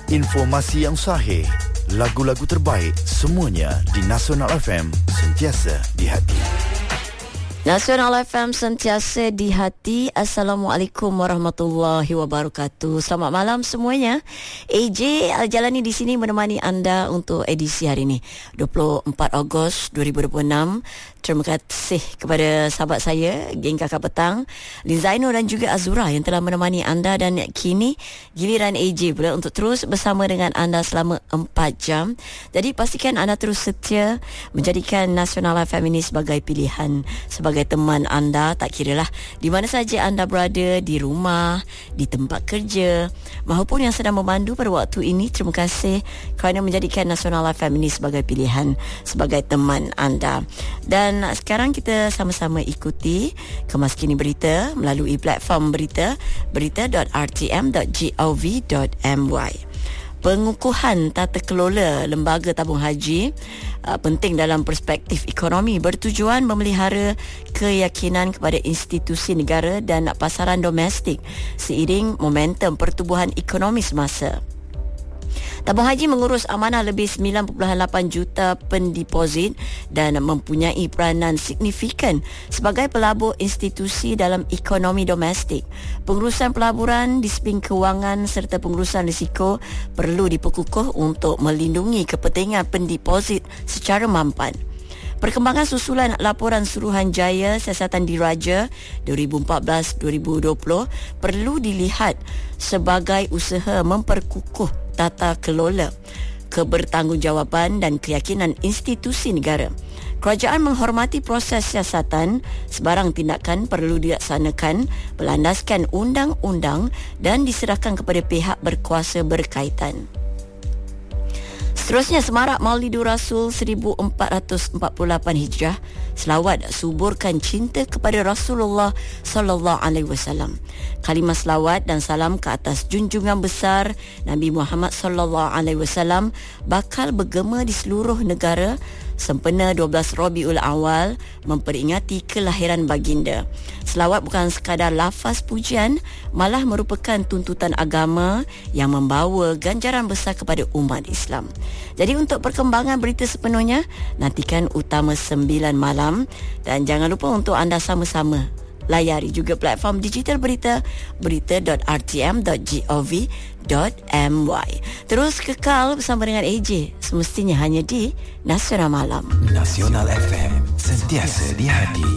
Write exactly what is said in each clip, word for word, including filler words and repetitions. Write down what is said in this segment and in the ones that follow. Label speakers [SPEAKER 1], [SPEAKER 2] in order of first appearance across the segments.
[SPEAKER 1] Informasi yang sahih, lagu-lagu terbaik, semuanya di Nasional F M, sentiasa di hati.
[SPEAKER 2] Nasional F M, sentiasa di hati. Assalamualaikum warahmatullahi wabarakatuh. Selamat malam semuanya. A J Al-Jalani di sini menemani anda untuk edisi hari ini, dua puluh empat Ogos dua ribu dua puluh enam. Terima kasih kepada sahabat saya, geng Kakak Petang, Lizaino dan juga Azura yang telah menemani anda, dan kini giliran A J pula untuk terus bersama dengan anda selama empat jam. Jadi pastikan anda terus setia menjadikan Nasional F M ini sebagai pilihan, sebagai teman anda, tak kiralah di mana saja anda berada, di rumah, di tempat kerja maupun yang sedang memandu pada waktu ini. Terima kasih kerana menjadikan Nasional F M ini sebagai pilihan, sebagai teman anda. Dan sekarang kita sama-sama ikuti Kemas Kini Berita melalui platform berita berita dot r t m dot gov dot m y. Pengukuhan tata kelola lembaga tabung haji uh, penting dalam perspektif ekonomi, bertujuan memelihara keyakinan kepada institusi negara dan pasaran domestik seiring momentum pertumbuhan ekonomi semasa. Tabung haji mengurus amanah lebih sembilan perpuluhan lapan juta pendeposit dan mempunyai peranan signifikan sebagai pelabur institusi dalam ekonomi domestik. Pengurusan pelaburan, disiplin kewangan serta pengurusan risiko perlu diperkukuh untuk melindungi kepentingan pendeposit secara mampan. Perkembangan susulan laporan Suruhanjaya Siasatan Diraja dua ribu empat belas dua ribu dua puluh perlu dilihat sebagai usaha memperkukuh tata kelola, kebertanggungjawatan dan keyakinan institusi negara. Kerajaan menghormati proses siasatan, sebarang tindakan perlu dilaksanakan berlandaskan undang-undang dan diserahkan kepada pihak berkuasa berkaitan. Seterusnya, semarak Maulidur Rasul seribu empat ratus empat puluh lapan Hijrah, selawat suburkan cinta kepada Rasulullah sallallahu alaihi wasallam. Kalimah selawat dan salam ke atas junjungan besar Nabi Muhammad sallallahu alaihi wasallam bakal bergema di seluruh negara sempena dua belas Rabiul Awal memperingati kelahiran baginda. Selawat bukan sekadar lafaz pujian, malah merupakan tuntutan agama yang membawa ganjaran besar kepada umat Islam. Jadi untuk perkembangan berita sepenuhnya, nantikan Utama sembilan malam, dan jangan lupa untuk anda sama-sama layari juga platform digital berita berita dot r t m dot gov dot m y. Terus kekal bersama dengan A J, semestinya hanya di Nasional Malam.
[SPEAKER 3] Nasional F M, sentiasa di hati.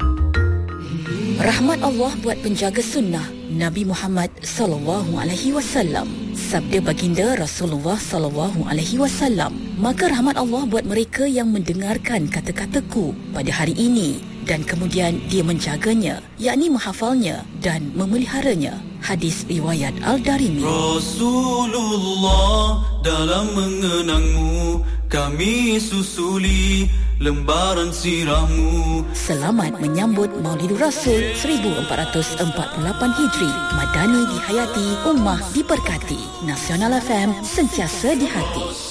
[SPEAKER 4] Rahmat Allah buat penjaga sunnah Nabi Muhammad sallallahu alaihi wasallam. Sabda baginda Rasulullah sallallahu alaihi wasallam, maka rahmat Allah buat mereka yang mendengarkan kata-kataku pada hari ini dan kemudian dia menjaganya, yakni menghafalnya dan memeliharanya. Hadis riwayat Al-Darimi.
[SPEAKER 5] Rasulullah, dalam mengenangmu kami susuli lembaran sirahmu.
[SPEAKER 4] Selamat menyambut Maulidur Rasul seribu empat ratus empat puluh lapan Hijri. Madani dihayati, ummah diberkati. Nasional F M, sentiasa di hati.